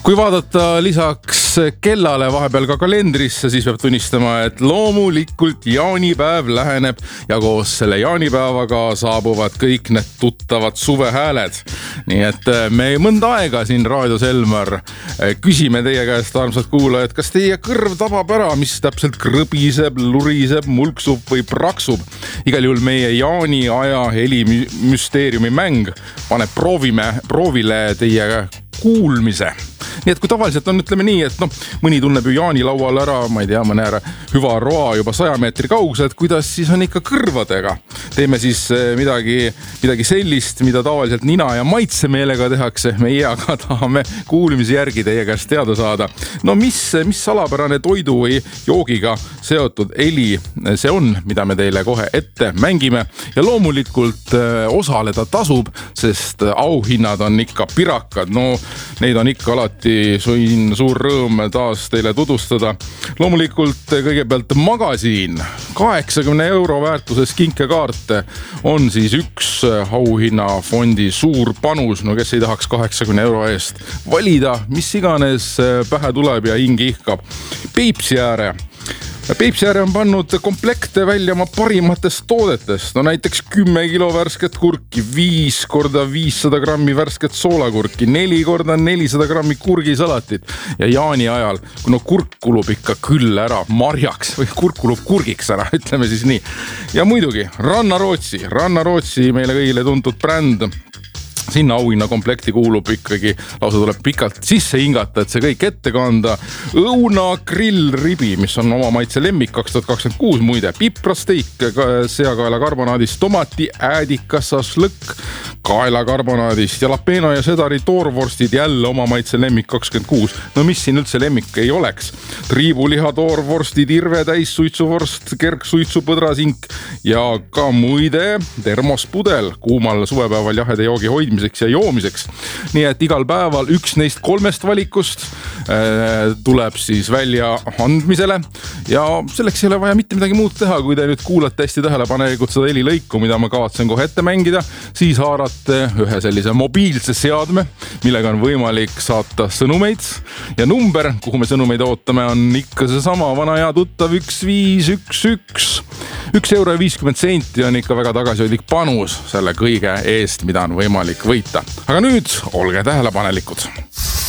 Kui vaadata lisaks kellale vahepeal ka kalendrisse, siis peab tunnistama, et loomulikult jaanipäev läheneb ja koos selle jaanipäevaga saabuvad kõik need tuttavad suvehääled. Nii et me mõnda aega siin Raadios Elmar küsime teie käest, armsad kuulajad, kas teie kõrv tabab ära, mis täpselt krõbiseb, luriseb, mulksub või praksub. Igal juhul meie jaaniaja helimüsteeriumi mäng paneb proovile teie kuulmise. Nii et kui tavaliselt on, ütleme nii, et mõni tunneb ju jaanilaual ära, ma ei tea, mõne hüva roa juba 100 meetri kaugusel, kuidas siis on ikka kõrvadega. Teeme siis midagi sellist, mida tavaliselt nina ja maitsemeelega tehakse. Meie aga tahame kuulmise järgi teie käest teada saada. Mis salapärane toidu või joogiga seotud heli see on, mida me teile kohe ette mängime. Ja loomulikult osaleda tasub, sest auhinnad on ikka pirakad. Neid on ikka alati suur rõõm taas teile tutvustada. Loomulikult kõigepealt magasiin. 80 € väärtuses kinkekaarte on siis üks auhinnafondi suur panus. Kes ei tahaks 80 € eest valida, mis iganes pähe tuleb ja hing ihkab. Peipsiääre on pannud komplekte välja oma parimatest toodetest. Näiteks 10 kilo värsket kurki, 5 korda 500 grammi värsket soolakurki, 4 korda 400 grammi kurgisalatit. Ja jaani ajal, kui kurk kulub ikka küll ära marjaks või kurk kulub kurgiks ära, ütleme siis nii. Ja muidugi Rannarootsi meile kõigile tuntud bränd. Sinna auhinna komplekti kuulub ikkagi, lausa tuleb pikalt sisse hingata, et see kõik ette kanda. Õuna grillribi, mis on oma maitse lemmik 2026 muide, piprasteik seakaela karbonaadist, tomati äädikas šašlõkk kaelakarbonaadist, jalapeno ja sedari toorvorstid jälle oma maitse lemmik 26. Mis siin üldse lemmik ei oleks? Triibuliha toorvorstid, irve täis suitsuvorst, kergsuitsu põdrasink ja ka muide termospudel kuumal suvepäeval jahede joogi hoidmiseks ja joomiseks. Nii et igal päeval üks neist 3 valikust tuleb siis välja andmisele ja selleks ei ole vaja mitte midagi muud teha, kui te nüüd kuulate hästi tähelepanelikult seda helilõiku, mida ma kavatsen kohe ette mängida, siis haarate ühe sellise mobiilse seadme, millega on võimalik saata sõnumeid ja number, kuhu me sõnumeid ootame, on ikka seesama vana hea tuttav 1511. 1,50 € on ikka väga tagasihoidlik panus selle kõige eest, mida on võimalik võita. Aga nüüd olge tähelepanelikud.